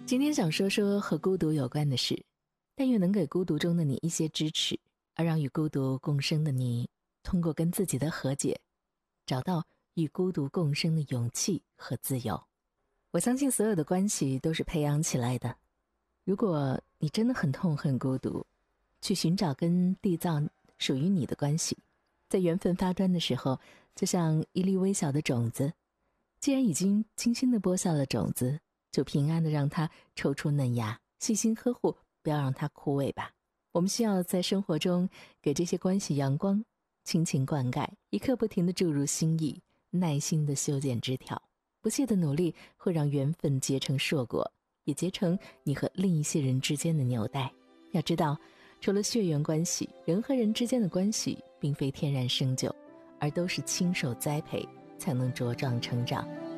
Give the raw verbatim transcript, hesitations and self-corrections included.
今天想说说和孤独有关的事，但愿能给孤独中的你一些支持，而让与孤独共生的你，通过跟自己的和解，找到与孤独共生的勇气和自由。我相信所有的关系都是培养起来的。如果你真的很痛恨孤独，去寻找跟缔造属于你的关系，在缘分发端的时候，就像一粒微小的种子，既然已经精心地播下了种子，就平安地让它抽出嫩芽，细心呵护，不要让它枯萎吧。我们需要在生活中给这些关系阳光，亲情灌溉，一刻不停地注入心意，耐心地修剪枝条。不懈的努力会让缘分结成硕果，也结成你和另一些人之间的纽带。要知道，除了血缘关系，人和人之间的关系并非天然生就，而都是亲手栽培才能茁壮成长。